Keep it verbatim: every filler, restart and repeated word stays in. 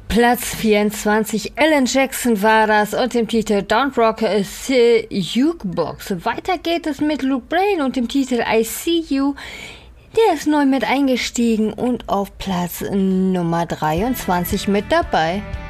Platz vierundzwanzig, Alan Jackson war das und dem Titel Don't Rock a Jukebox. Weiter geht es mit Luke Bryan und dem Titel I See You. Der ist neu mit eingestiegen und auf Platz Nummer dreiundzwanzig mit dabei.